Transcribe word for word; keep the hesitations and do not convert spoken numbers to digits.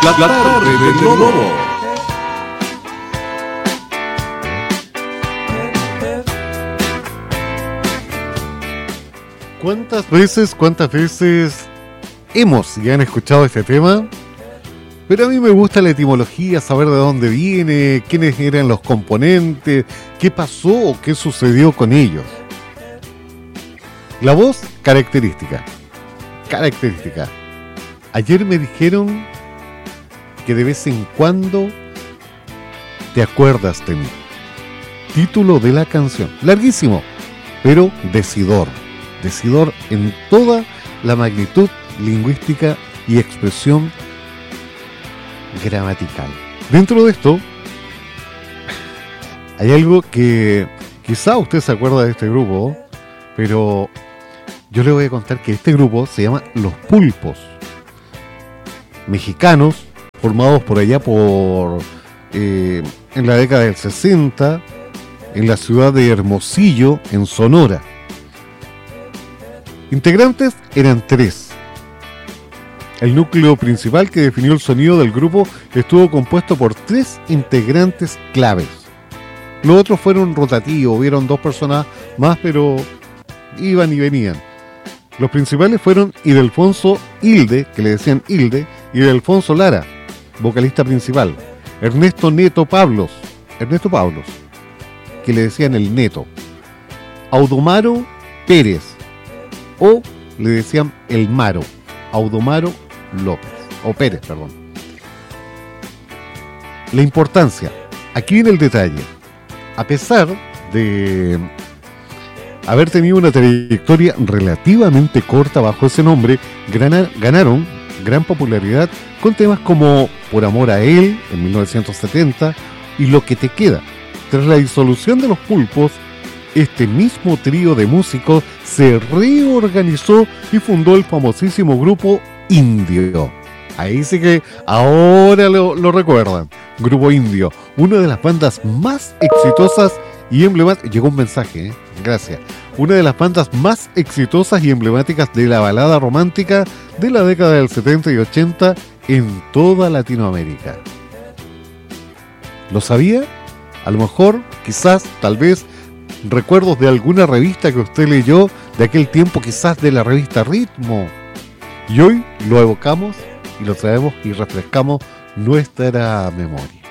La, la tarde del Lobo. ¿Cuántas veces, cuántas veces hemos y han escuchado este tema? Pero a mí me gusta la etimología, saber de dónde viene, quiénes eran los componentes, qué pasó o qué sucedió con ellos. La voz, característica. Característica. Ayer me dijeron que de vez en cuando te acuerdas de mí. Título de la canción. Larguísimo, pero decidor. Decidor en toda la magnitud lingüística y expresión gramatical. Dentro de esto hay algo que quizá usted se acuerda de este grupo, pero yo le voy a contar que este grupo se llama Los Pulpos, mexicanos, formados por allá por eh, en la década del sesenta en la ciudad de Hermosillo, en Sonora. Integrantes eran tres. El núcleo principal que definió el sonido del grupo estuvo compuesto por tres integrantes claves. Los otros fueron rotativos, hubieron dos personas más, pero iban y venían. Los principales fueron Ildefonso Hilde, que le decían Hilde, y Ildefonso Lara, vocalista principal. Ernesto Neto Pablos, Ernesto Pablos, que le decían el Neto. Audomaro Pérez, o le decían el Maro, Audomaro López, o Pérez, perdón. La importancia, aquí viene el detalle. A pesar de haber tenido una trayectoria relativamente corta bajo ese nombre, ganaron gran popularidad con temas como Por amor a él, en mil novecientos setenta, y Lo que te queda. Tras la disolución de Los Pulpos, este mismo trío de músicos se reorganizó y fundó el famosísimo grupo Indio. Ahí sí que ahora lo, lo recuerdan. Grupo Indio, una de las bandas más exitosas y emblemáticas. Llegó un mensaje, ¿eh? Gracias. Una de las bandas más exitosas y emblemáticas de la balada romántica de la década del setenta y ochenta en toda Latinoamérica. ¿Lo sabía? A lo mejor, quizás, tal vez, recuerdos de alguna revista que usted leyó de aquel tiempo, quizás de la revista Ritmo. Y hoy lo evocamos y lo traemos y refrescamos nuestra memoria.